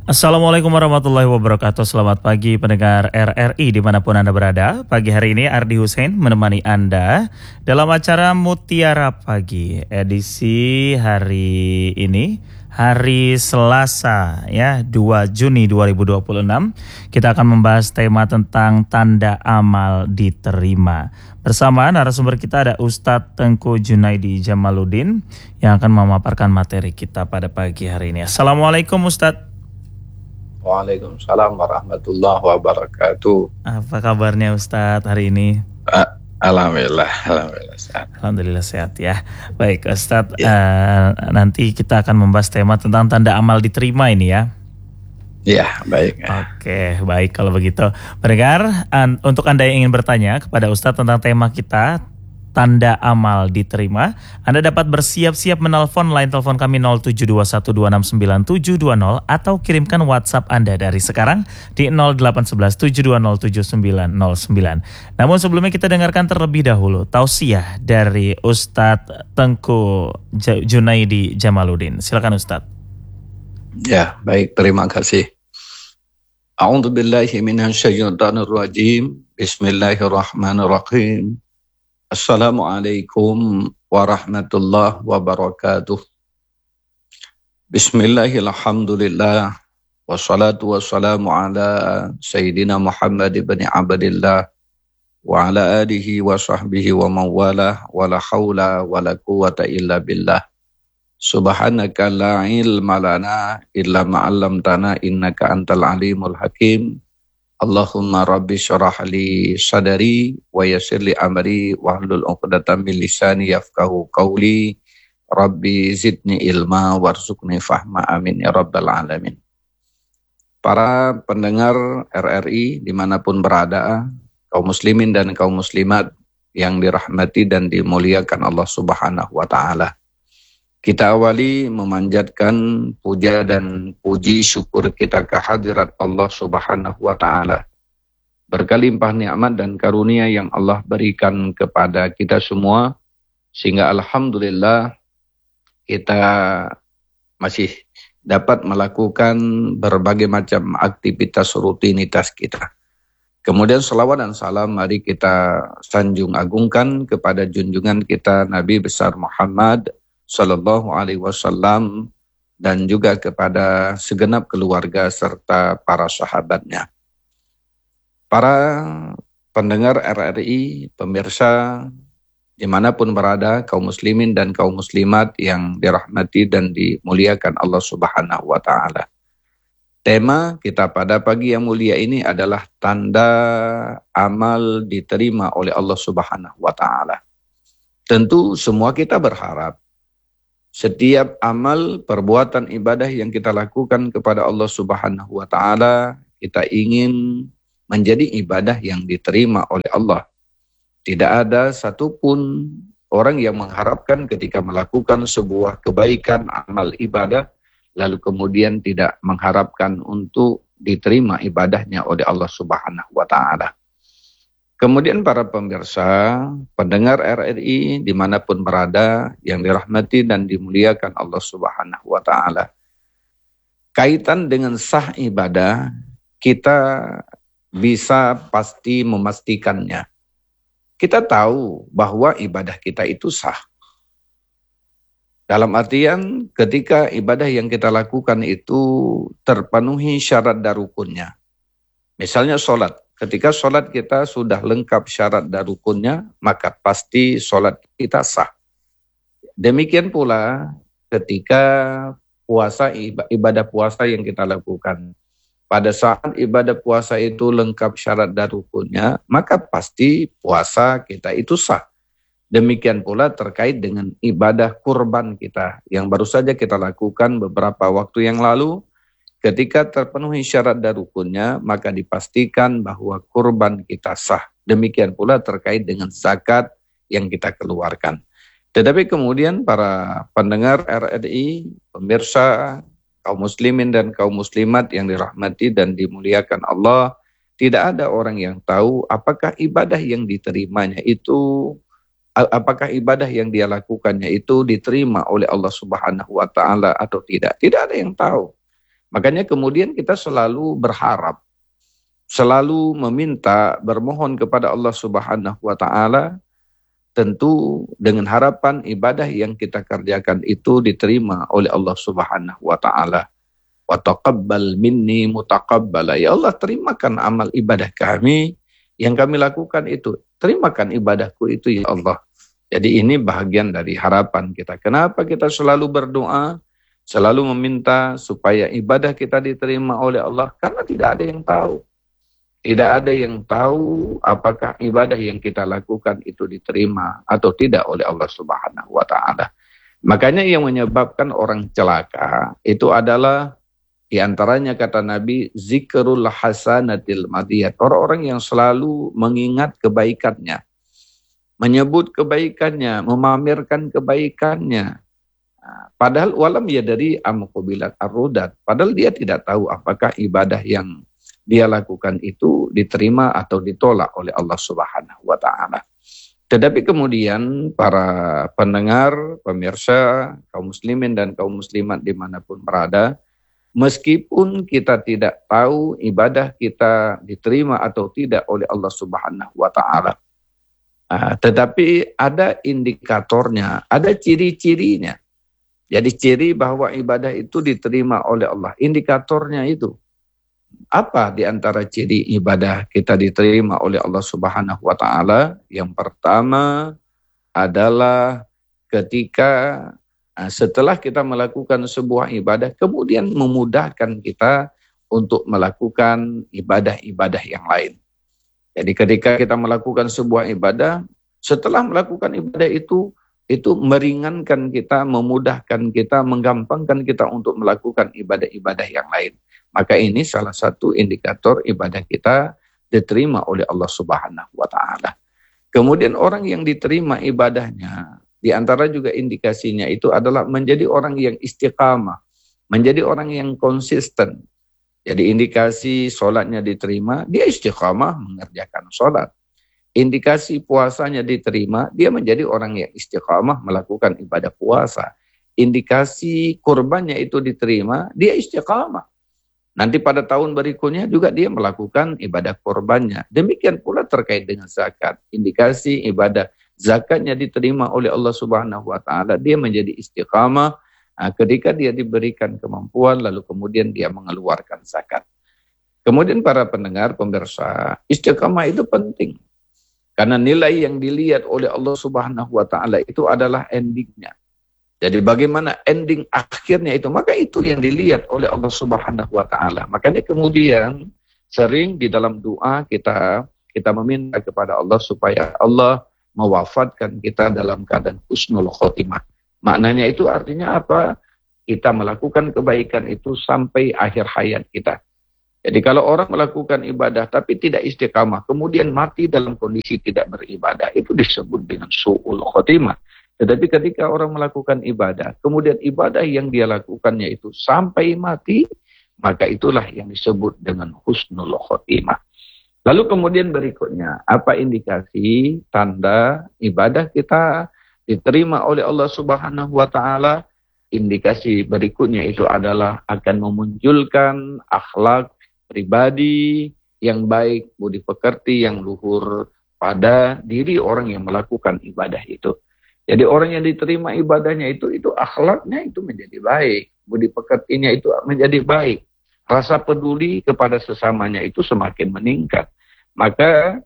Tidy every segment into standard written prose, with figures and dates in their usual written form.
Assalamualaikum warahmatullahi wabarakatuh. Selamat pagi pendengar RRI dimanapun Anda berada. Pagi hari ini Ardi Hussein menemani Anda dalam acara Mutiara Pagi edisi hari ini, hari Selasa ya 2 Juni 2026. Kita akan membahas tema tentang tanda amal diterima. Bersama narasumber kita ada Ustadz Tengku Junaidi Jamaluddin yang akan memaparkan materi kita pada pagi hari ini. Assalamualaikum Ustadz. Waalaikumsalam warahmatullahi wabarakatuh. Apa kabarnya Ustadz hari ini? Alhamdulillah sehat. Alhamdulillah sehat ya. Baik Ustadz, nanti kita akan membahas tema tentang tanda amal diterima ini ya. Ya, baik. Oke, baik kalau begitu. Pendengar, untuk Anda yang ingin bertanya kepada Ustadz tentang tema kita, tanda amal diterima, Anda dapat bersiap-siap menelpon line telepon kami 07112697720 atau kirimkan WhatsApp Anda dari sekarang di 0811720799. Namun sebelumnya kita dengarkan terlebih dahulu tausiah dari Ustadz Tengku Junaidi Jamaluddin. Silakan Ustadz. Ya, baik, terima kasih. A'udzubillahi minasyaitonirrajim. Bismillahirrahmanirrahim. Assalamualaikum warahmatullahi wabarakatuh. Bismillahirrahmanirrahim. Wassalatu wassalamu ala Sayyidina Muhammad ibn Abdillah wa ala alihi wa sahbihi wa mawalah wa la hawla wa la quwata illa billah. Subhanaka la ilma lana illa ma'allamtana innaka antal alimul hakim. Allahumma rabbi syarah li sadari wa yassir li amri wahlul 'uqdatam min lisani yafqahu qawli. Rabbi zidni ilma warzuqni fahma, amin ya rabbal alamin. Para pendengar RRI dimanapun berada, kaum muslimin dan kaum muslimat yang dirahmati dan dimuliakan Allah Subhanahu wa ta'ala. Kita awali memanjatkan puja dan puji syukur kita kehadirat Allah Subhanahu wa ta'ala. Berkalimpah nikmat dan karunia yang Allah berikan kepada kita semua, sehingga alhamdulillah kita masih dapat melakukan berbagai macam aktivitas rutinitas kita. Kemudian salawat dan salam mari kita sanjung agungkan kepada junjungan kita Nabi besar Muhammad Sallallahu Alaihi Wasallam dan juga kepada segenap keluarga serta para sahabatnya. Para pendengar RRI, pemirsa dimanapun berada, kaum muslimin dan kaum muslimat yang dirahmati dan dimuliakan Allah Subhanahu wa ta'ala. Tema kita pada pagi yang mulia ini adalah tanda amal diterima oleh Allah Subhanahu wa ta'ala. Tentu semua kita berharap setiap amal perbuatan ibadah yang kita lakukan kepada Allah Subhanahu wa ta'ala, kita ingin menjadi ibadah yang diterima oleh Allah. Tidak ada satupun orang yang mengharapkan ketika melakukan sebuah kebaikan amal ibadah, lalu kemudian tidak mengharapkan untuk diterima ibadahnya oleh Allah Subhanahu wa ta'ala. Kemudian para pemirsa, pendengar RRI dimanapun berada yang dirahmati dan dimuliakan Allah Subhanahu wa ta'ala. Kaitan dengan sah ibadah, kita bisa pasti memastikannya. Kita tahu bahwa ibadah kita itu sah. Dalam artian ketika ibadah yang kita lakukan itu terpenuhi syarat dan rukunnya. Misalnya sholat. Ketika sholat kita sudah lengkap syarat dan rukunnya, maka pasti sholat kita sah. Demikian pula ketika puasa, ibadah puasa yang kita lakukan. Pada saat ibadah puasa itu lengkap syarat dan rukunnya, maka pasti puasa kita itu sah. Demikian pula terkait dengan ibadah kurban kita yang baru saja kita lakukan beberapa waktu yang lalu. Ketika terpenuhi syarat dan rukunnya, maka dipastikan bahwa kurban kita sah. Demikian pula terkait dengan zakat yang kita keluarkan. Tetapi kemudian para pendengar RRI, pemirsa, kaum muslimin dan kaum muslimat yang dirahmati dan dimuliakan Allah, tidak ada orang yang tahu apakah ibadah yang diterimanya itu, apakah ibadah yang dia lakukannya itu diterima oleh Allah Subhanahu wa ta'ala atau tidak. Tidak ada yang tahu. Makanya kemudian kita selalu berharap, selalu meminta, bermohon kepada Allah Subhanahu wa taala, tentu dengan harapan ibadah yang kita kerjakan itu diterima oleh Allah Subhanahu wa taala. Wa taqabbal minni mutaqabbala. Ya Allah, terimakan amal ibadah kami yang kami lakukan itu. Terimakan ibadahku itu ya Allah. Jadi ini bahagian dari harapan kita. Kenapa kita selalu berdoa, selalu meminta supaya ibadah kita diterima oleh Allah? Karena tidak ada yang tahu. Tidak ada yang tahu apakah ibadah yang kita lakukan itu diterima atau tidak oleh Allah Subhanahu wa taala. Makanya yang menyebabkan orang celaka itu adalah di antaranya kata Nabi, zikrul hasanatil madiyat. Orang-orang yang selalu mengingat kebaikannya, menyebut kebaikannya, memamerkan kebaikannya. Padahal walam ya dari amqubilat arrudat. Padahal dia tidak tahu apakah ibadah yang dia lakukan itu diterima atau ditolak oleh Allah Subhanahu wa taala. Tetapi kemudian para pendengar, pemirsa, kaum muslimin dan kaum muslimat dimanapun berada, meskipun kita tidak tahu ibadah kita diterima atau tidak oleh Allah Subhanahu wa taala, tetapi ada indikatornya, ada ciri-cirinya. Jadi ciri bahwa ibadah itu diterima oleh Allah, indikatornya itu. Apa di antara ciri ibadah kita diterima oleh Allah Subhanahu wa taala? Yang pertama adalah ketika setelah kita melakukan sebuah ibadah, kemudian memudahkan kita untuk melakukan ibadah-ibadah yang lain. Jadi ketika kita melakukan sebuah ibadah, setelah melakukan ibadah itu meringankan kita, memudahkan kita, menggampangkan kita untuk melakukan ibadah-ibadah yang lain. Maka ini salah satu indikator ibadah kita diterima oleh Allah Subhanahu wa taala. Kemudian orang yang diterima ibadahnya, di antara juga indikasinya itu adalah menjadi orang yang istiqamah, menjadi orang yang konsisten. Jadi indikasi sholatnya diterima, dia istiqamah mengerjakan sholat. Indikasi puasanya diterima, dia menjadi orang yang istiqamah melakukan ibadah puasa. Indikasi kurbannya itu diterima, dia istiqamah. Nanti pada tahun berikutnya juga dia melakukan ibadah kurbannya. Demikian pula terkait dengan zakat. Indikasi ibadah zakatnya diterima oleh Allah Subhanahu wa taala, dia menjadi istiqamah ketika dia diberikan kemampuan lalu kemudian dia mengeluarkan zakat. Kemudian para pendengar, pemirsa, istiqamah itu penting. Karena nilai yang dilihat oleh Allah Subhanahu wa taala itu adalah endingnya. Jadi bagaimana ending akhirnya itu, maka itu yang dilihat oleh Allah Subhanahu wa taala. Makanya kemudian sering di dalam doa kita meminta kepada Allah supaya Allah mewafatkan kita dalam keadaan husnul khotimah. Maknanya itu artinya apa? Kita melakukan kebaikan itu sampai akhir hayat kita. Jadi kalau orang melakukan ibadah tapi tidak istiqamah, kemudian mati dalam kondisi tidak beribadah, itu disebut dengan su'ul khotimah. Tetapi ketika orang melakukan ibadah, kemudian ibadah yang dia lakukannya itu sampai mati, maka itulah yang disebut dengan husnul khotimah. Lalu kemudian berikutnya, apa indikasi tanda ibadah kita diterima oleh Allah Subhanahu wa taala? Indikasi berikutnya itu adalah akan memunculkan akhlak pribadi yang baik, budi pekerti yang luhur pada diri orang yang melakukan ibadah itu. Jadi orang yang diterima ibadahnya itu akhlaknya itu menjadi baik, budi pekertinya itu menjadi baik. Rasa peduli kepada sesamanya itu semakin meningkat. Maka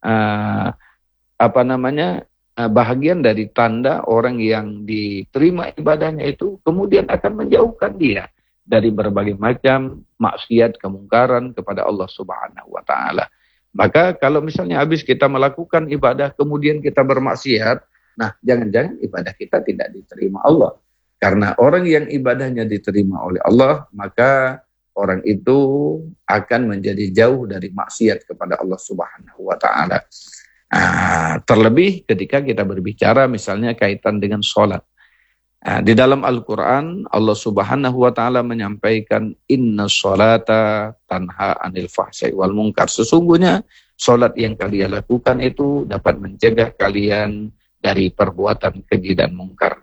bahagian dari tanda orang yang diterima ibadahnya itu kemudian akan menjauhkan dia dari berbagai macam maksiat, kemungkaran kepada Allah Subhanahu wa taala. Maka kalau misalnya habis kita melakukan ibadah kemudian kita bermaksiat, nah jangan-jangan ibadah kita tidak diterima Allah. Karena orang yang ibadahnya diterima oleh Allah, maka orang itu akan menjadi jauh dari maksiat kepada Allah Subhanahu wa taala. Terlebih ketika kita berbicara misalnya kaitan dengan sholat. Di dalam Al-Quran Allah Subhanahu wa taala menyampaikan inna sholata tanha anil fahsya'i wal munkar. Sesungguhnya sholat yang kalian lakukan itu dapat mencegah kalian dari perbuatan keji dan mungkar.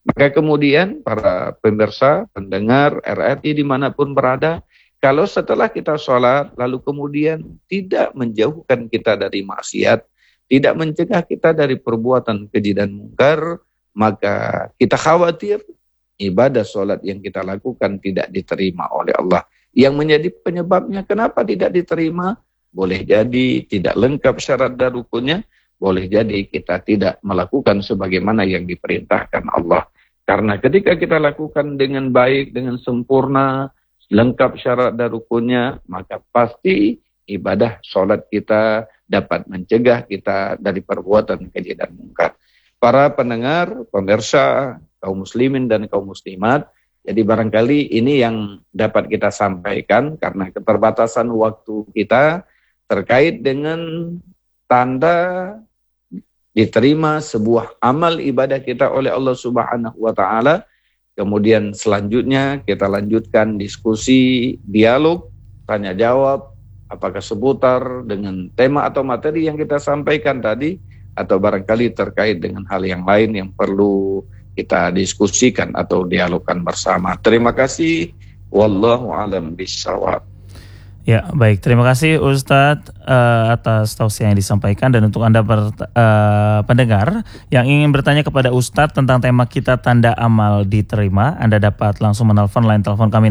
Maka kemudian para pemirsa, pendengar RRI dimanapun berada, kalau setelah kita sholat, lalu kemudian tidak menjauhkan kita dari maksiat, tidak mencegah kita dari perbuatan keji dan mungkar, maka kita khawatir ibadah sholat yang kita lakukan tidak diterima oleh Allah. Yang menjadi penyebabnya kenapa tidak diterima, boleh jadi tidak lengkap syarat dan rukunnya, boleh jadi kita tidak melakukan sebagaimana yang diperintahkan Allah. Karena ketika kita lakukan dengan baik, dengan sempurna, lengkap syarat dan rukunnya, maka pasti ibadah sholat kita dapat mencegah kita dari perbuatan keji dan mungkar. Para pendengar, pemirsa, kaum muslimin dan kaum muslimat, jadi barangkali ini yang dapat kita sampaikan karena keterbatasan waktu kita terkait dengan tanda diterima sebuah amal ibadah kita oleh Allah Subhanahu wa taala. Kemudian selanjutnya kita lanjutkan diskusi, dialog, tanya jawab, apakah seputar dengan tema atau materi yang kita sampaikan tadi, atau barangkali terkait dengan hal yang lain yang perlu kita diskusikan atau dialogkan bersama. Terima kasih. Wallahu a'lam bishawab. Ya, baik. Terima kasih Ustadz atas tausiah yang disampaikan. Dan untuk Anda pendengar yang ingin bertanya kepada Ustadz tentang tema kita tanda amal diterima, Anda dapat langsung menelpon line telepon kami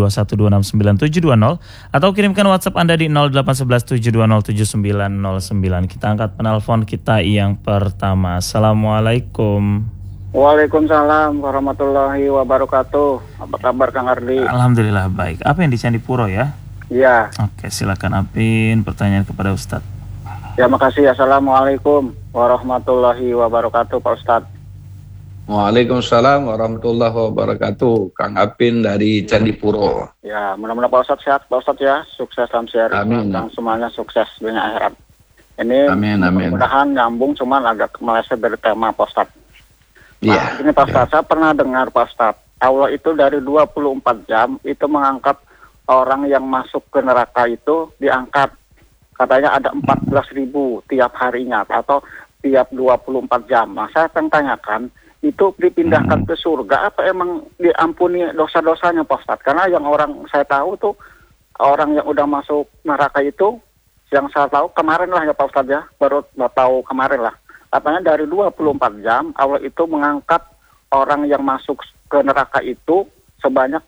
0721269720 atau kirimkan WhatsApp Anda di 081172079909. Kita angkat penelpon kita yang pertama. Assalamualaikum. Waalaikumsalam warahmatullahi wabarakatuh. Apa kabar Kang Ardi? Alhamdulillah baik. Apa yang di Candipuro ya? Iya. Oke, silakan Apin pertanyaan kepada Ustadz. Ya, makasih. Assalamualaikum warahmatullahi wabarakatuh Pak Ustadz. Waalaikumsalam warahmatullahi wabarakatuh. Kang Apin dari Candipuro. Ya, mudah-mudahan Pak Ustadz sehat Pak Ustadz ya. Sukses dalam siaran. Amin. Dan semuanya sukses dunia akhirat. Ini amin. Mudah-mudahan nyambung, cuman agak meleset dari tema Pak Ustadz. Iya. Ini Pak Ustadz, saya pernah dengar Pak Ustadz, Allah itu dari 24 jam itu mengangkat orang yang masuk ke neraka itu diangkat. Katanya ada 14.000 tiap harinya atau tiap 24 jam. Nah, saya akan tanyakan, itu dipindahkan ke surga apa emang diampuni dosa-dosanya Pak Ustadz? Karena yang orang saya tahu tuh, orang yang udah masuk neraka itu, yang saya tahu kemarin lah ya Pak Ustadz ya, baru tahu kemarin lah. Katanya dari 24 jam Allah itu mengangkat orang yang masuk ke neraka itu sebanyak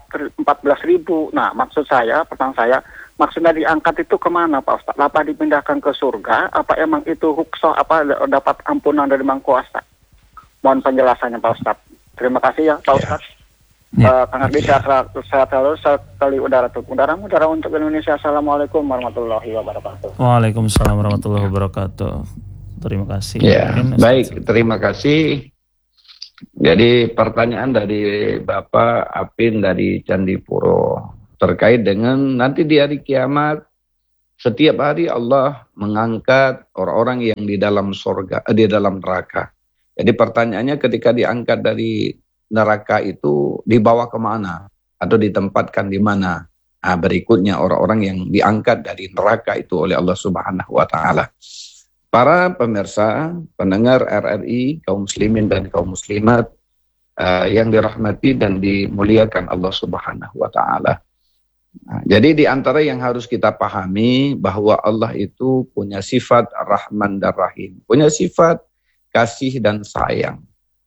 14.000. Nah, pertanyaan saya, maksudnya diangkat itu kemana Pak Ustadz? Apa dipindahkan ke surga? Apa emang itu huksoh? Apa dapat ampunan dari Mang Kuasa? Mohon penjelasannya Pak Ustadz. Terima kasih ya Pak Ustadz. Kang Ardi sehat selalu, sekali udara untuk Indonesia. Assalamualaikum warahmatullahi wabarakatuh. Waalaikumsalam warahmatullahi wabarakatuh. Terima kasih. Ya, baik, terima kasih. Jadi pertanyaan dari Bapak Apin dari Candipuro terkait dengan nanti di hari kiamat, setiap hari Allah mengangkat orang-orang yang di dalam surga, di dalam neraka. Jadi pertanyaannya ketika diangkat dari neraka itu dibawa kemana atau ditempatkan di mana? Nah, berikutnya orang-orang yang diangkat dari neraka itu oleh Allah Subhanahu wa taala. Para pemirsa, pendengar RRI, kaum muslimin dan kaum muslimat yang dirahmati dan dimuliakan Allah Subhanahu wa taala. Nah, jadi di antara yang harus kita pahami bahwa Allah itu punya sifat Rahman dan Rahim, punya sifat kasih dan sayang.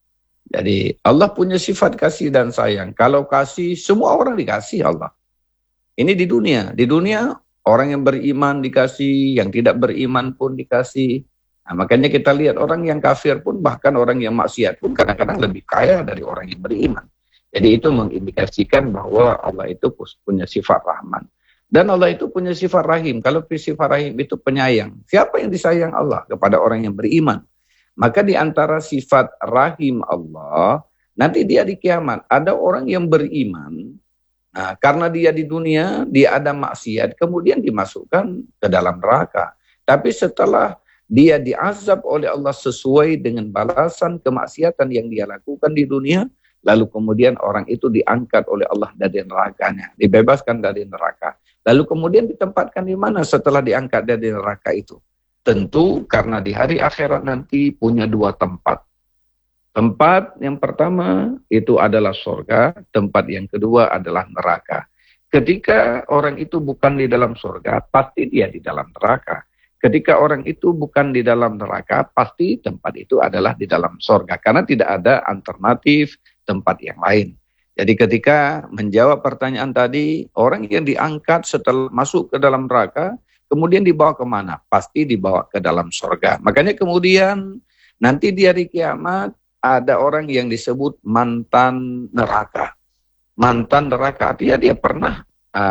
Jadi Allah punya sifat kasih dan sayang. Kalau kasih, semua orang dikasih Allah. Ini di dunia. Di dunia orang yang beriman dikasih, yang tidak beriman pun dikasih. Nah, makanya kita lihat orang yang kafir pun, bahkan orang yang maksiat pun kadang-kadang lebih kaya dari orang yang beriman. Jadi itu mengindikasikan bahwa Allah itu punya sifat Rahman. Dan Allah itu punya sifat Rahim. Kalau sifat Rahim itu penyayang. Siapa yang disayang Allah? Kepada orang yang beriman. Maka di antara sifat Rahim Allah, nanti dia di kiamat, ada orang yang beriman. Nah, karena dia di dunia, dia ada maksiat, kemudian dimasukkan ke dalam neraka. Tapi setelah dia diazab oleh Allah sesuai dengan balasan kemaksiatan yang dia lakukan di dunia, lalu kemudian orang itu diangkat oleh Allah dari nerakanya, dibebaskan dari neraka. Lalu kemudian ditempatkan di mana setelah diangkat dari neraka itu? Tentu karena di hari akhirat nanti punya dua tempat. Tempat yang pertama itu adalah surga, tempat yang kedua adalah neraka. Ketika orang itu bukan di dalam surga, pasti dia di dalam neraka. Ketika orang itu bukan di dalam neraka, pasti tempat itu adalah di dalam surga. Karena tidak ada alternatif tempat yang lain. Jadi ketika menjawab pertanyaan tadi, orang yang diangkat setelah masuk ke dalam neraka, kemudian dibawa kemana? Pasti dibawa ke dalam surga. Makanya kemudian nanti di hari kiamat, ada orang yang disebut mantan neraka. Mantan neraka artinya dia pernah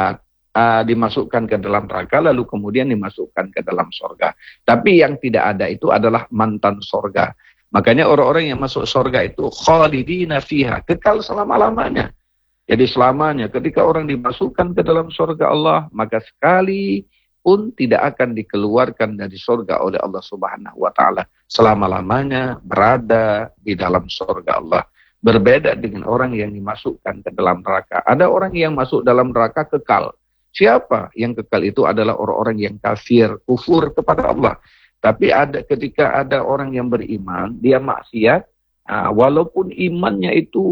dimasukkan ke dalam neraka lalu kemudian dimasukkan ke dalam surga. Tapi yang tidak ada itu adalah mantan surga. Makanya orang-orang yang masuk surga itu khalidina fiha, kekal selama-lamanya. Jadi selamanya ketika orang dimasukkan ke dalam surga Allah, maka sekali pun tidak akan dikeluarkan dari surga oleh Allah Subhanahu wa taala. Selama-lamanya berada di dalam surga Allah. Berbeda dengan orang yang dimasukkan ke dalam neraka. Ada orang yang masuk dalam neraka kekal. Siapa yang kekal itu adalah orang-orang yang kafir, kufur kepada Allah. Tapi ketika ada orang yang beriman, dia maksiat, walaupun imannya itu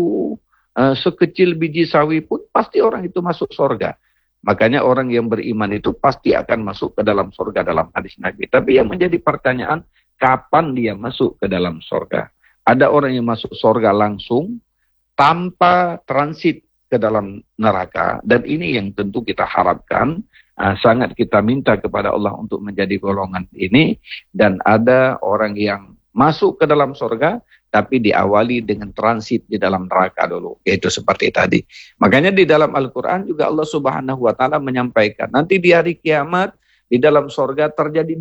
sekecil biji sawi pun, pasti orang itu masuk surga. Makanya orang yang beriman itu pasti akan masuk ke dalam surga dalam hadis Nabi. Tapi yang menjadi pertanyaan, kapan dia masuk ke dalam surga? Ada orang yang masuk surga langsung tanpa transit ke dalam neraka. Dan ini yang tentu kita harapkan, sangat kita minta kepada Allah untuk menjadi golongan ini. Dan ada orang yang masuk ke dalam surga, tapi diawali dengan transit di dalam neraka dulu, yaitu seperti tadi. Makanya di dalam Al-Quran juga Allah Subhanahu wa taala menyampaikan, nanti di hari kiamat di dalam surga terjadi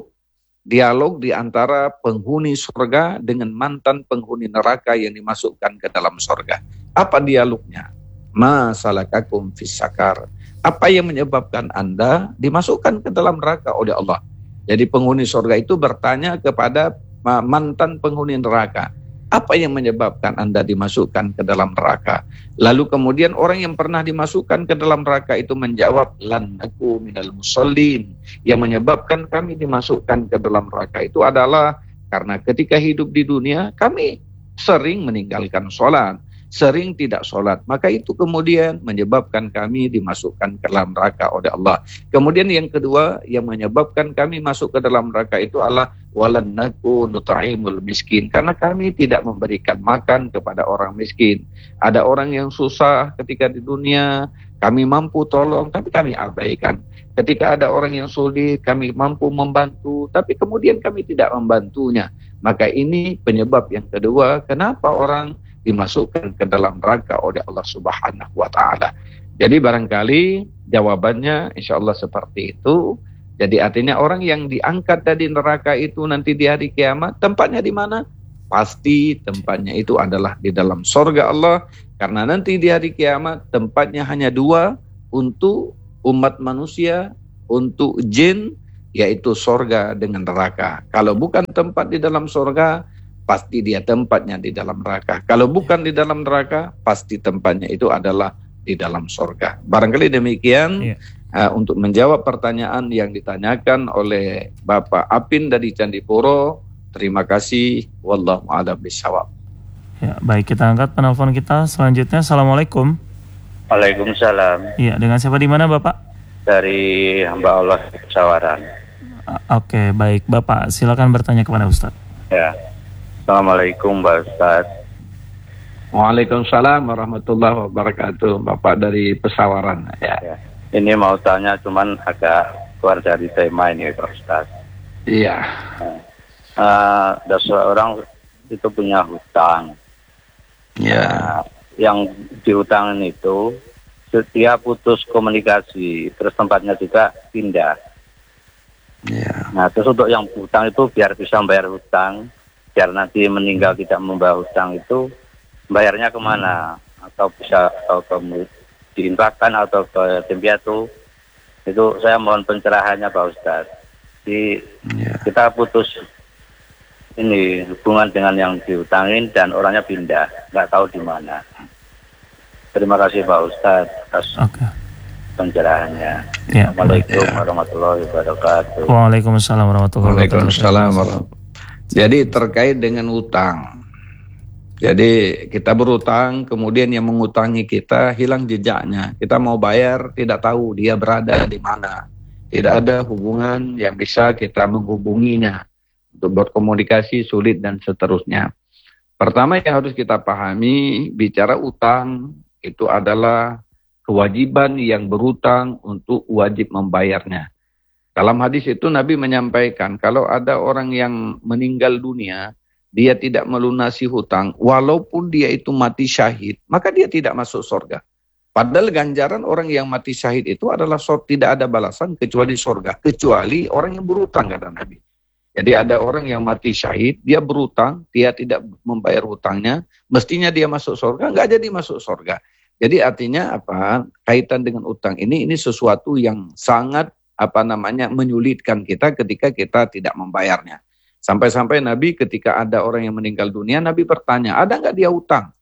dialog di antara penghuni surga dengan mantan penghuni neraka yang dimasukkan ke dalam surga. Apa dialognya? Ma salakakum fis sakar. Apa yang menyebabkan Anda dimasukkan ke dalam neraka oleh Allah? Jadi penghuni surga itu bertanya kepada mantan penghuni neraka, apa yang menyebabkan Anda dimasukkan ke dalam neraka? Lalu kemudian orang yang pernah dimasukkan ke dalam neraka itu menjawab, lan naku minal musallin. Yang menyebabkan kami dimasukkan ke dalam neraka itu adalah karena ketika hidup di dunia kami sering meninggalkan sholat, sering tidak sholat. Maka itu kemudian menyebabkan kami dimasukkan ke dalam neraka oleh Allah. Kemudian yang kedua yang menyebabkan kami masuk ke dalam neraka itu adalah walan naku nut'imul miskin, karena kami tidak memberikan makan kepada orang miskin. Ada orang yang susah ketika di dunia, kami mampu tolong tapi kami abaikan. Ketika ada orang yang sulit, kami mampu membantu tapi kemudian kami tidak membantunya. Maka ini penyebab yang kedua kenapa orang dimasukkan ke dalam neraka oleh Allah Subhanahu wa taala. Jadi barangkali jawabannya insyaallah seperti itu. Jadi artinya orang yang diangkat dari neraka itu nanti di hari kiamat, tempatnya di mana? Pasti tempatnya itu adalah di dalam surga Allah. Karena nanti di hari kiamat tempatnya hanya dua, untuk umat manusia, untuk jin, yaitu surga dengan neraka. Kalau bukan tempat di dalam surga, pasti dia tempatnya di dalam neraka. Kalau bukan di dalam neraka, pasti tempatnya itu adalah di dalam surga. Barangkali demikian. Untuk menjawab pertanyaan yang ditanyakan oleh Bapak Apin dari Candipuro. Terima kasih. Wallahu a'lam bishawab. Ya, baik, kita angkat penelpon kita selanjutnya. Assalamualaikum. Waalaikumsalam. Iya, dengan siapa di mana Bapak? Dari hamba Allah Pesawaran. Oke, baik Bapak, silakan bertanya kepada Ustaz. Ya. Assalamualaikum Pak Ustaz. Waalaikumsalam warahmatullahi wabarakatuh. Bapak dari Pesawaran. Ya. Ini mau tanya cuman agak keluar dari tema ini Pak Ustaz. Iya. Ada seorang itu punya hutang. Ya. Yang dihutangin itu setiap putus komunikasi, terus tempatnya juga pindah. Ya. Nah, terus untuk yang hutang itu biar bisa membayar hutang, biar nanti meninggal tidak membawa hutang itu, bayarnya kemana? Atau bisa kamu diinfakkan atau ke tim piatu? Itu saya mohon pencerahannya Pak Ustadz. Kita putus ini hubungan dengan yang dihutangin dan orangnya pindah, nggak tahu di mana. Terima kasih Pak Ustadz atas pencerahannya. Ya. Assalamualaikum warahmatullahi wabarakatuh. Waalaikumsalam warahmatullahi wabarakatuh. Waalaikumsalam warahmatullahi wabarakatuh. Jadi terkait dengan utang. Jadi kita berutang, kemudian yang mengutangi kita hilang jejaknya. Kita mau bayar, tidak tahu dia berada di mana. Tidak ada hubungan yang bisa kita menghubunginya. Untuk berkomunikasi sulit dan seterusnya. Pertama yang harus kita pahami, bicara utang itu adalah kewajiban yang berutang untuk wajib membayarnya. Dalam hadis itu Nabi menyampaikan, kalau ada orang yang meninggal dunia, dia tidak melunasi hutang, walaupun dia itu mati syahid, maka dia tidak masuk surga. Padahal ganjaran orang yang mati syahid itu adalah tidak ada balasan kecuali surga, kecuali orang yang berutang, kata Nabi. Jadi ada orang yang mati syahid, dia berutang, dia tidak membayar hutangnya, mestinya dia masuk surga, nggak jadi masuk surga. Jadi artinya apa? Kaitan dengan utang ini sesuatu yang sangat menyulitkan kita ketika kita tidak membayarnya. Sampai-sampai Nabi ketika ada orang yang meninggal dunia, Nabi bertanya, ada nggak dia utang?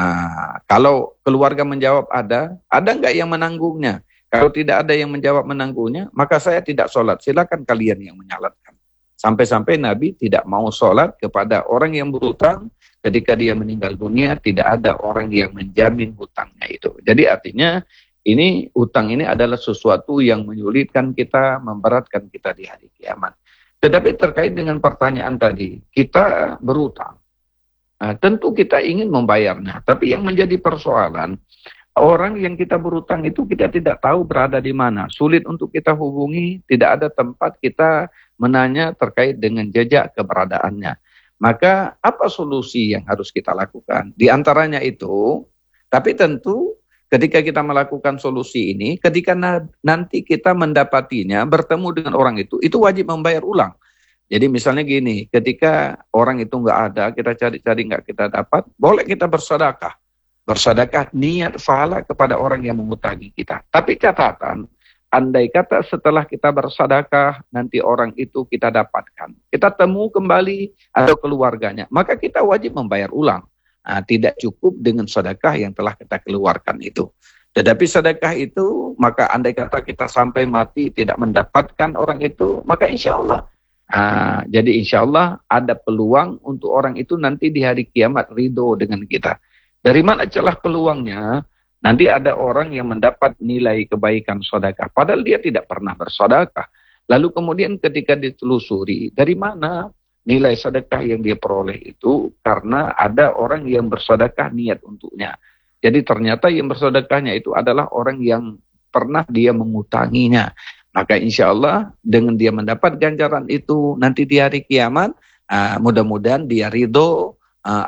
Kalau keluarga menjawab ada nggak yang menanggungnya? Kalau tidak ada yang menjawab menanggungnya, maka saya tidak sholat. Silakan kalian yang menyalatkan. Sampai-sampai Nabi tidak mau sholat kepada orang yang berutang ketika dia meninggal dunia, tidak ada orang yang menjamin hutangnya itu. Jadi artinya utang ini adalah sesuatu yang menyulitkan kita, memberatkan kita di hari kiamat. Tetapi terkait dengan pertanyaan tadi, kita berutang. Tentu kita ingin membayarnya, tapi yang menjadi persoalan, orang yang kita berutang itu kita tidak tahu berada di mana. Sulit untuk kita hubungi, tidak ada tempat kita menanya terkait dengan jejak keberadaannya. Maka apa solusi yang harus kita lakukan? Di antaranya itu, tapi tentu ketika kita melakukan solusi ini, ketika nanti kita mendapatinya, bertemu dengan orang itu wajib membayar ulang. Jadi misalnya gini, ketika orang itu nggak ada, kita cari-cari nggak kita dapat, boleh kita bersedekah. Bersedekah niat pahala kepada orang yang mengutangi kita. Tapi catatan, andai kata setelah kita bersedekah, nanti orang itu kita dapatkan. Kita temu kembali atau keluarganya, maka kita wajib membayar ulang. Tidak cukup dengan sedekah yang telah kita keluarkan itu. Tetapi sedekah itu, maka andai kata kita sampai mati tidak mendapatkan orang itu, maka insya Allah. Jadi insya Allah ada peluang untuk orang itu nanti di hari kiamat ridho dengan kita. Dari mana celah peluangnya? Nanti ada orang yang mendapat nilai kebaikan sedekah, padahal dia tidak pernah bersedekah. Lalu kemudian ketika ditelusuri, dari mana nilai sedekah yang dia peroleh itu? Karena ada orang yang bersedekah niat untuknya. Jadi ternyata yang bersedekahnya itu adalah orang yang pernah dia mengutanginya. Maka insya Allah dengan dia mendapat ganjaran itu nanti di hari kiamat, mudah-mudahan dia ridho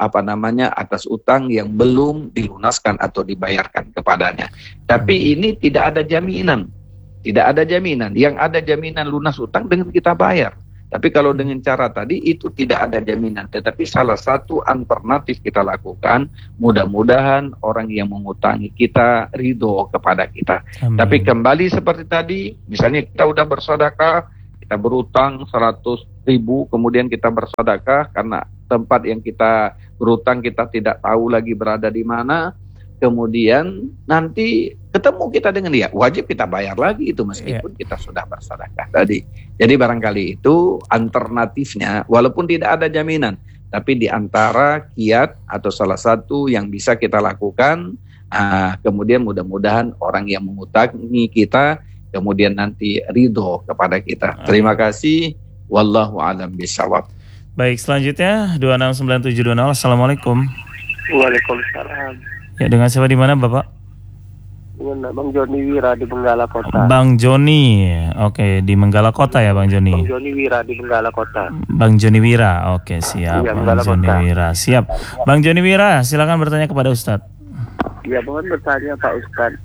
atas utang yang belum dilunaskan atau dibayarkan kepadanya. Tapi ini tidak ada jaminan. Tidak ada jaminan. Yang ada jaminan lunas utang dengan kita bayar. Tapi kalau dengan cara tadi itu tidak ada jaminan. Tetapi salah satu alternatif kita lakukan, mudah-mudahan orang yang mengutangi kita ridho kepada kita. Amin. Tapi kembali seperti tadi, misalnya kita udah bersedekah, kita berutang 100.000, kemudian kita bersedekah karena tempat yang kita berutang kita tidak tahu lagi berada di mana. Kemudian nanti ketemu kita dengan dia, wajib kita bayar lagi itu meskipun kita sudah bersedekah tadi. Jadi barangkali itu alternatifnya, walaupun tidak ada jaminan, tapi di antara kiat atau salah satu yang bisa kita lakukan, kemudian mudah-mudahan orang yang mengutangi kita, kemudian nanti ridho kepada kita. Terima kasih. Wallahu a'lam bishawab. Baik, selanjutnya 269720. Assalamualaikum. Waalaikumsalam. Ya, dengan siapa di mana Bapak? Dengan Bang Joni Wira di Benggala Kota. Bang Joni, oke, di Menggala Kota ya Bang Joni? Bang Joni Wira di Benggala Kota. Bang Joni Wira, oke siap. Iya, Bang Joni Wira, siap. Bang Joni Wira, silakan bertanya kepada Ustadz. Iya, mohon bertanya Pak Ustadz.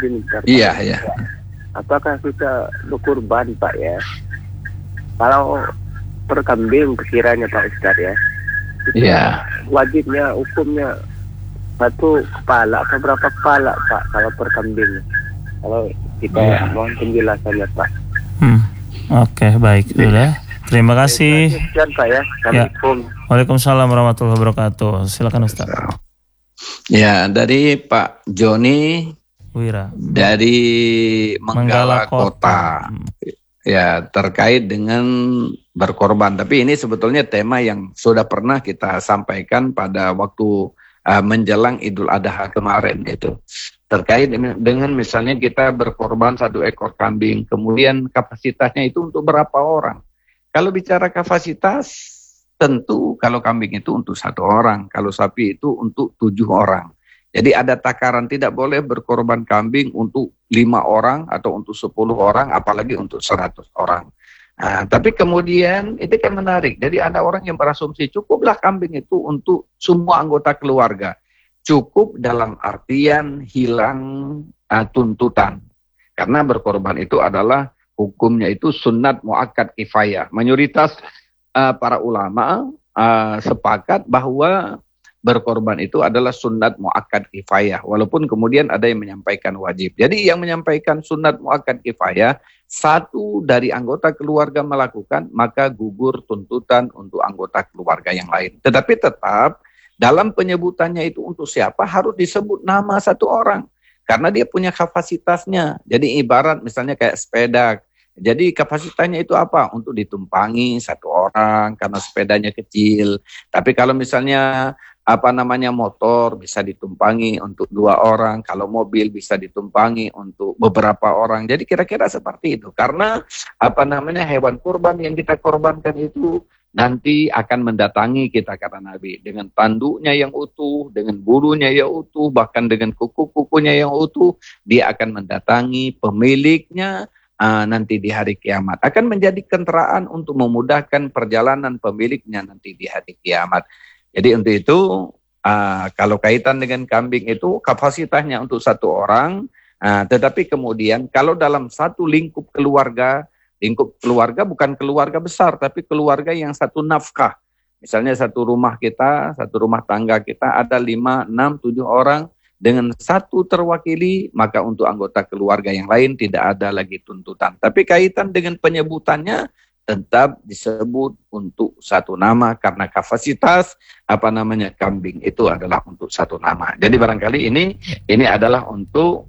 Iya. Apakah kita berkurban Pak ya? Kalau per kambing sekiranya Pak Ustadz ya? Iya. Wajibnya, hukumnya satu kepala atau berapa kepala Pak kalau per kambing? Kalau kita mohon penjelasannya Pak. Oke, baik, sudah. Terima kasih. Sekian Pak ya. Assalamualaikum. Waalaikumsalam warahmatullahi wabarakatuh. Silakan Ustaz. Ya, dari Pak Joni Wira dari Menggala Kota. Ya, terkait dengan berkorban. Tapi ini sebetulnya tema yang sudah pernah kita sampaikan pada waktu menjelang Idul Adha kemarin itu. Terkait dengan misalnya kita berkorban 1 ekor kambing, kemudian kapasitasnya itu untuk berapa orang. Kalau bicara kapasitas, tentu kalau kambing itu untuk 1 orang, kalau sapi itu untuk 7 orang. Jadi ada takaran, tidak boleh berkorban kambing untuk 5 orang atau untuk 10 orang, apalagi untuk 100 orang. Nah, tapi kemudian itu kan menarik. Jadi ada orang yang berasumsi cukuplah kambing itu untuk semua anggota keluarga. Cukup dalam artian hilang tuntutan. Karena berkorban itu adalah hukumnya itu sunnat muakkad kifayah. Mayoritas para ulama sepakat bahwa berkorban itu adalah sunnat muakkad kifayah. Walaupun kemudian ada yang menyampaikan wajib. Jadi yang menyampaikan sunnat muakkad kifayah, 1 dari anggota keluarga melakukan, maka gugur tuntutan untuk anggota keluarga yang lain. Tetapi tetap dalam penyebutannya itu untuk siapa harus disebut nama 1 orang. Karena dia punya kapasitasnya. Jadi ibarat misalnya kayak sepeda. Jadi kapasitasnya itu apa? Untuk ditumpangi 1 orang karena sepedanya kecil. Tapi kalau misalnya motor bisa ditumpangi untuk 2 orang. Kalau mobil bisa ditumpangi untuk beberapa orang. Jadi kira-kira seperti itu. Karena hewan kurban yang kita korbankan itu nanti akan mendatangi kita, kata Nabi, dengan tanduknya yang utuh, dengan bulunya yang utuh, bahkan dengan kuku-kukunya yang utuh. Dia akan mendatangi pemiliknya nanti di hari kiamat. Akan menjadi kendaraan untuk memudahkan perjalanan pemiliknya nanti di hari kiamat. Jadi untuk itu, kalau kaitan dengan kambing itu kapasitasnya untuk 1 orang, tetapi kemudian kalau dalam satu lingkup keluarga bukan keluarga besar, tapi keluarga yang satu nafkah. Misalnya satu rumah kita, satu rumah tangga kita ada 5, 6, 7 orang, dengan 1 terwakili, maka untuk anggota keluarga yang lain tidak ada lagi tuntutan. Tapi kaitan dengan penyebutannya, tetap disebut untuk 1 nama, karena kapasitas kambing itu adalah untuk 1 nama. Jadi barangkali ini adalah untuk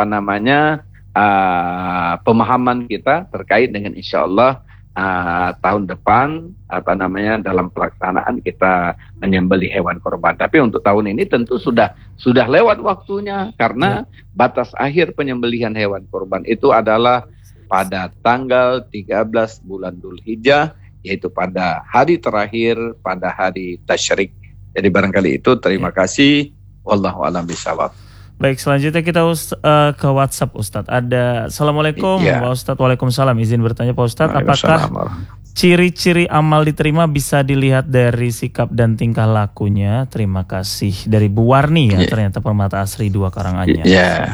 pemahaman kita terkait dengan insya Allah tahun depan dalam pelaksanaan kita menyembelih hewan korban. Tapi untuk tahun ini tentu sudah lewat waktunya, karena batas akhir penyembelihan hewan korban itu adalah pada tanggal 13 bulan Dzulhijjah, yaitu pada hari terakhir pada hari tasyrik. Jadi barangkali itu, terima kasih. Wallahu a'lam bishawab. Baik, selanjutnya kita ke WhatsApp Ustadz. Ada Assalamualaikum Pak Ustadz. Waalaikumsalam. Izin bertanya Pak Ustadz, apakah ciri-ciri amal diterima bisa dilihat dari sikap dan tingkah lakunya? Terima kasih. Dari Bu Warni ternyata Permata Asri 2 Karanganyar.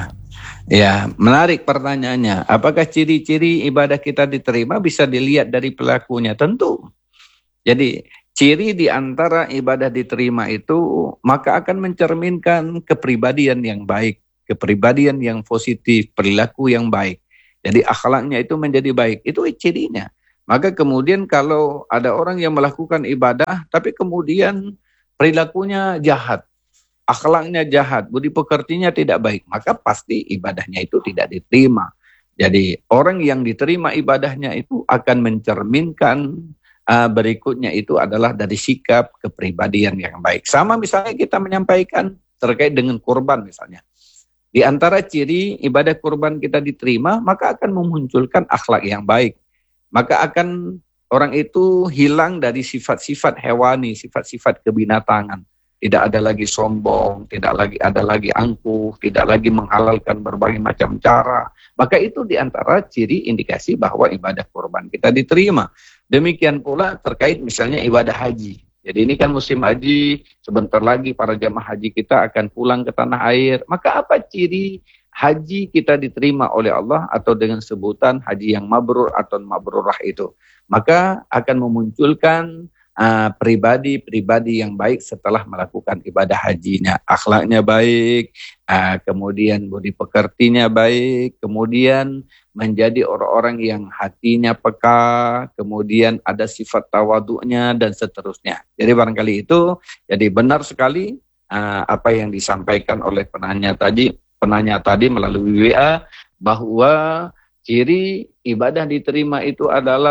Ya, menarik pertanyaannya. Apakah ciri-ciri ibadah kita diterima bisa dilihat dari pelakunya? Tentu. Jadi ciri di antara ibadah diterima itu maka akan mencerminkan kepribadian yang baik, kepribadian yang positif, perilaku yang baik. Jadi akhlaknya itu menjadi baik, itu cirinya. Maka kemudian kalau ada orang yang melakukan ibadah tapi kemudian perilakunya jahat, akhlaknya jahat, budi pekertinya tidak baik, maka pasti ibadahnya itu tidak diterima. Jadi orang yang diterima ibadahnya itu akan mencerminkan berikutnya itu adalah dari sikap kepribadian yang baik. Sama misalnya kita menyampaikan terkait dengan kurban misalnya. Di antara ciri ibadah kurban kita diterima, maka akan memunculkan akhlak yang baik. Maka akan orang itu hilang dari sifat-sifat hewani, sifat-sifat kebinatangan. Tidak ada lagi sombong, tidak lagi ada lagi angkuh, tidak lagi menghalalkan berbagai macam cara. Maka itu di antara ciri indikasi bahwa ibadah kurban kita diterima. Demikian pula terkait misalnya ibadah haji. Jadi ini kan musim haji, sebentar lagi para jamaah haji kita akan pulang ke tanah air. Maka apa ciri haji kita diterima oleh Allah atau dengan sebutan haji yang mabrur atau mabrurah itu? Maka akan memunculkan pribadi-pribadi yang baik setelah melakukan ibadah hajinya. Akhlaknya baik, kemudian budi pekertinya baik, kemudian menjadi orang-orang yang hatinya peka, kemudian ada sifat tawaduknya dan seterusnya. Jadi barangkali itu, jadi benar sekali apa yang disampaikan oleh penanya tadi melalui WA, bahwa ciri ibadah diterima itu adalah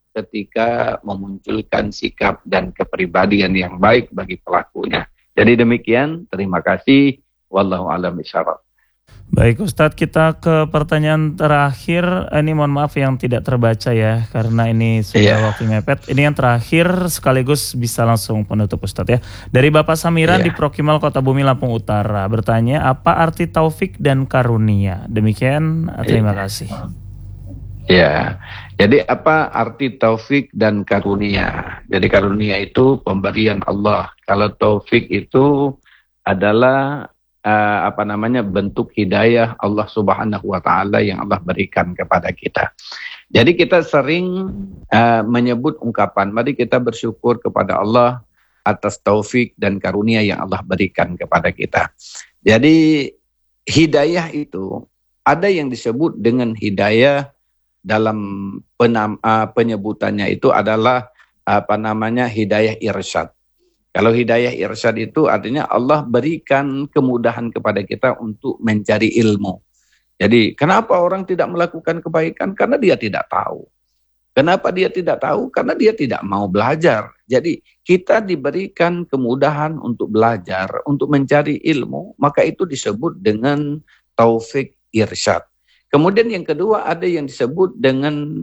ketika memunculkan sikap dan kepribadian yang baik bagi pelakunya. Jadi demikian, terima kasih. Wallahu a'lam bishawab. Baik Ustadz, kita ke pertanyaan terakhir. Ini mohon maaf yang tidak terbaca ya, karena ini sudah waktu mepet. Ini yang terakhir sekaligus bisa langsung penutup Ustadz ya. Dari Bapak Samiran di Prokimal Kota Bumi Lampung Utara bertanya, apa arti taufik dan karunia? Demikian, terima kasih. Ya, jadi apa arti taufik dan karunia? Jadi karunia itu pemberian Allah. Kalau taufik itu adalah bentuk hidayah Allah Subhanahu wa taala yang Allah berikan kepada kita. Jadi kita sering menyebut ungkapan, mari kita bersyukur kepada Allah atas taufik dan karunia yang Allah berikan kepada kita. Jadi hidayah itu ada yang disebut dengan hidayah dalam penyebutannya itu adalah hidayah irsyad. Kalau hidayah irsyad itu artinya Allah berikan kemudahan kepada kita untuk mencari ilmu. Jadi kenapa orang tidak melakukan kebaikan? Karena dia tidak tahu. Kenapa dia tidak tahu? Karena dia tidak mau belajar. Jadi kita diberikan kemudahan untuk belajar, untuk mencari ilmu, maka itu disebut dengan taufik irsyad. Kemudian yang kedua ada yang disebut dengan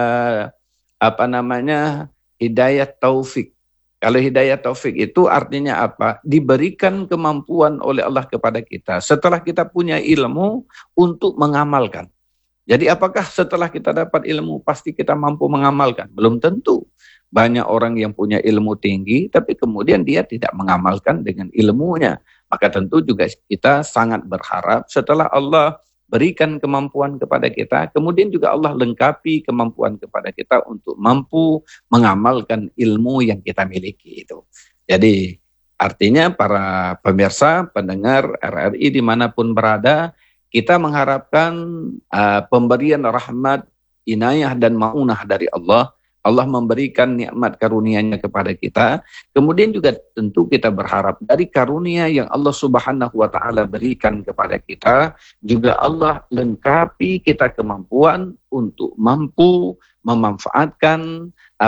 hidayah taufik. Kalau hidayah taufik itu artinya apa? Diberikan kemampuan oleh Allah kepada kita setelah kita punya ilmu untuk mengamalkan. Jadi apakah setelah kita dapat ilmu pasti kita mampu mengamalkan? Belum tentu. Banyak orang yang punya ilmu tinggi tapi kemudian dia tidak mengamalkan dengan ilmunya. Maka tentu juga kita sangat berharap setelah Allah berikan kemampuan kepada kita, kemudian juga Allah lengkapi kemampuan kepada kita untuk mampu mengamalkan ilmu yang kita miliki itu. Jadi artinya para pemirsa, pendengar RRI dimanapun berada, kita mengharapkan pemberian rahmat, inayah dan maunah dari Allah. Allah memberikan nikmat karunia-Nya kepada kita. Kemudian juga tentu kita berharap dari karunia yang Allah Subhanahu wa taala berikan kepada kita, juga Allah lengkapi kita kemampuan untuk mampu memanfaatkan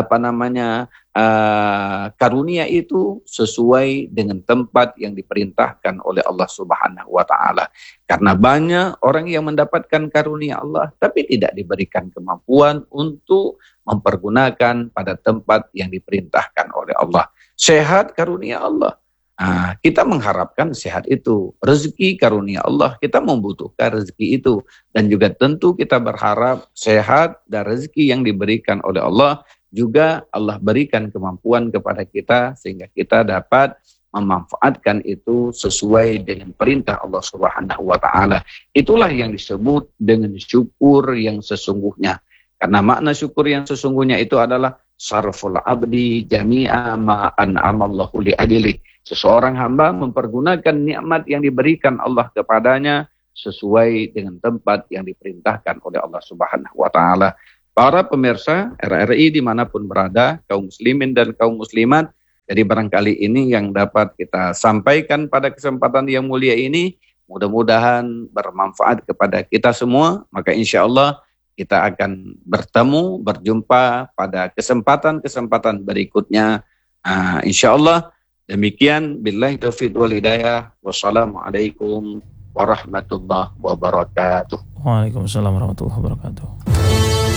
karunia itu sesuai dengan tempat yang diperintahkan oleh Allah Subhanahu wa taala. Karena banyak orang yang mendapatkan karunia Allah tapi tidak diberikan kemampuan untuk mempergunakan pada tempat yang diperintahkan oleh Allah. Sehat karunia Allah. Kita mengharapkan sehat itu. Rezeki karunia Allah, kita membutuhkan rezeki itu. Dan juga tentu kita berharap sehat dan rezeki yang diberikan oleh Allah juga Allah berikan kemampuan kepada kita sehingga kita dapat memanfaatkan itu sesuai dengan perintah Allah Subhanahu wa taala. Itulah yang disebut dengan syukur yang sesungguhnya. Karena makna syukur yang sesungguhnya itu adalah sarful abdi jami'a ma an'amallahu li adili. Seseorang hamba mempergunakan nikmat yang diberikan Allah kepadanya sesuai dengan tempat yang diperintahkan oleh Allah Subhanahu wa taala. Para pemirsa RRI dimanapun berada, kaum muslimin dan kaum muslimat, jadi barangkali ini yang dapat kita sampaikan pada kesempatan yang mulia ini, mudah-mudahan bermanfaat kepada kita semua. Maka insya Allah kita akan bertemu, berjumpa pada kesempatan-kesempatan berikutnya. Insya Allah demikian. Billahi taufiq wal hidayah. Wassalamualaikum warahmatullahi wabarakatuh. Waalaikumsalam warahmatullahi wabarakatuh.